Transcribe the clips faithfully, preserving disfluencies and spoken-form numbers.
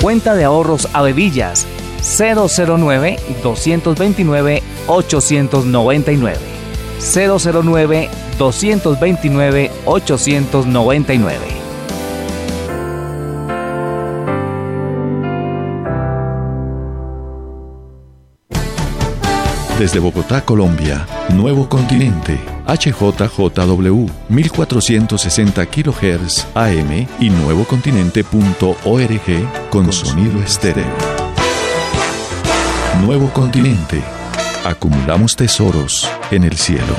Cuenta de ahorros Avevillas, cero cero nueve, dos dos nueve, ocho nueve nueve. cero cero nueve, dos dos nueve, ocho nueve nueve. Desde Bogotá, Colombia, Nuevo Continente, H J J W, mil cuatrocientos sesenta kilohertz A M y nuevocontinente punto org con, con sonido estéreo. Nuevo Continente. Acumulamos tesoros en el cielo.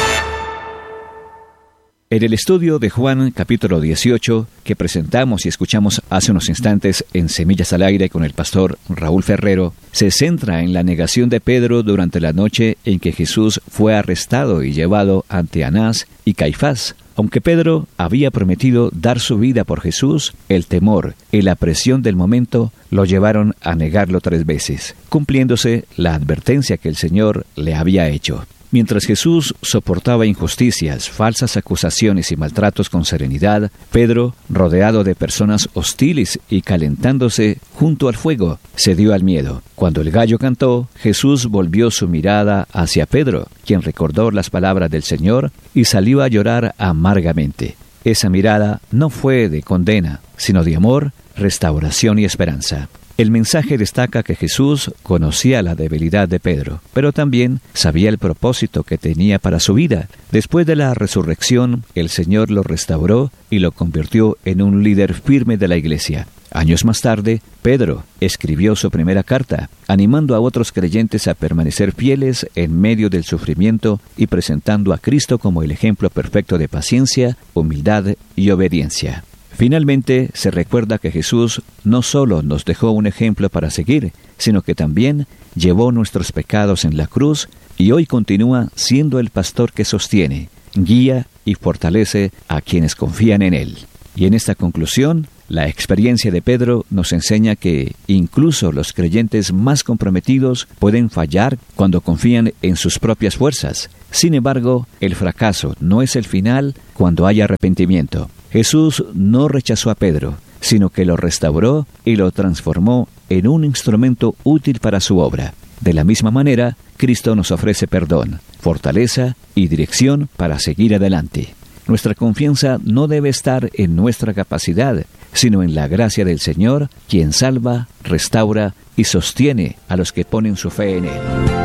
En el estudio de Juan, capítulo dieciocho, que presentamos y escuchamos hace unos instantes en Semillas al Aire con el pastor Raúl Ferrero, se centra en la negación de Pedro durante la noche en que Jesús fue arrestado y llevado ante Anás y Caifás. Aunque Pedro había prometido dar su vida por Jesús, el temor y la presión del momento lo llevaron a negarlo tres veces, cumpliéndose la advertencia que el Señor le había hecho. Mientras Jesús soportaba injusticias, falsas acusaciones y maltratos con serenidad, Pedro, rodeado de personas hostiles y calentándose junto al fuego, cedió al miedo. Cuando el gallo cantó, Jesús volvió su mirada hacia Pedro, quien recordó las palabras del Señor y salió a llorar amargamente. Esa mirada no fue de condena, sino de amor, restauración y esperanza. El mensaje destaca que Jesús conocía la debilidad de Pedro, pero también sabía el propósito que tenía para su vida. Después de la resurrección, el Señor lo restauró y lo convirtió en un líder firme de la iglesia. Años más tarde, Pedro escribió su primera carta, animando a otros creyentes a permanecer fieles en medio del sufrimiento y presentando a Cristo como el ejemplo perfecto de paciencia, humildad y obediencia. Finalmente, se recuerda que Jesús no solo nos dejó un ejemplo para seguir, sino que también llevó nuestros pecados en la cruz y hoy continúa siendo el pastor que sostiene, guía y fortalece a quienes confían en Él. Y en esta conclusión, la experiencia de Pedro nos enseña que incluso los creyentes más comprometidos pueden fallar cuando confían en sus propias fuerzas. Sin embargo, el fracaso no es el final cuando hay arrepentimiento. Jesús no rechazó a Pedro, sino que lo restauró y lo transformó en un instrumento útil para su obra. De la misma manera, Cristo nos ofrece perdón, fortaleza y dirección para seguir adelante. Nuestra confianza no debe estar en nuestra capacidad, sino en la gracia del Señor, quien salva, restaura y sostiene a los que ponen su fe en Él.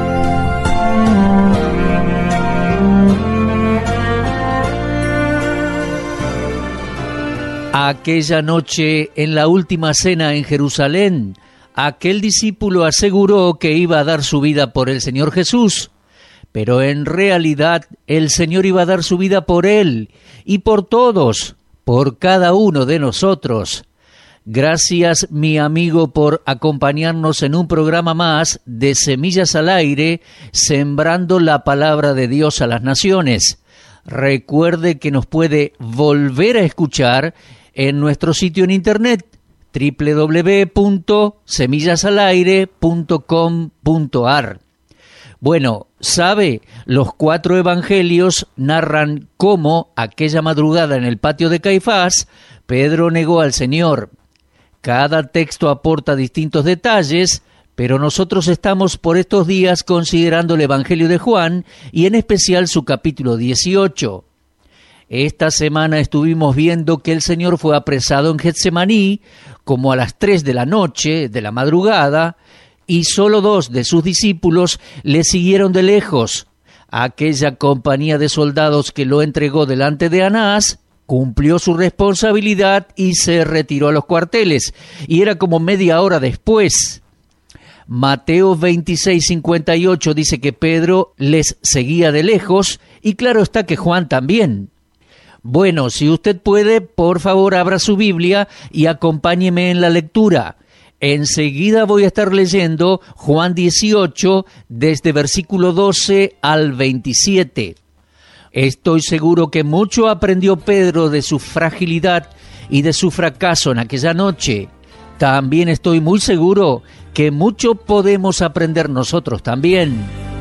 Aquella noche, en la última cena en Jerusalén, aquel discípulo aseguró que iba a dar su vida por el Señor Jesús, pero en realidad el Señor iba a dar su vida por él y por todos, por cada uno de nosotros. Gracias, mi amigo, por acompañarnos en un programa más de Semillas al Aire, sembrando la palabra de Dios a las naciones. Recuerde que nos puede volver a escuchar en nuestro sitio en internet doble u doble u doble u punto semillas al aire punto com punto a r. Bueno, sabe, los cuatro evangelios narran cómo aquella madrugada en el patio de Caifás, Pedro negó al Señor. Cada texto aporta distintos detalles, pero nosotros estamos por estos días considerando el Evangelio de Juan y en especial su capítulo dieciocho. Esta semana estuvimos viendo que el Señor fue apresado en Getsemaní, como a las tres de la noche, de la madrugada, y solo dos de sus discípulos le siguieron de lejos. Aquella compañía de soldados que lo entregó delante de Anás cumplió su responsabilidad y se retiró a los cuarteles, y era como media hora después. Mateo veintiséis cincuenta y ocho dice que Pedro les seguía de lejos, y claro está que Juan también. Bueno, si usted puede, por favor abra su Biblia y acompáñeme en la lectura. Enseguida voy a estar leyendo Juan dieciocho desde versículo doce al veintisiete. Estoy seguro que mucho aprendió Pedro de su fragilidad y de su fracaso en aquella noche. También estoy muy seguro que mucho podemos aprender nosotros también.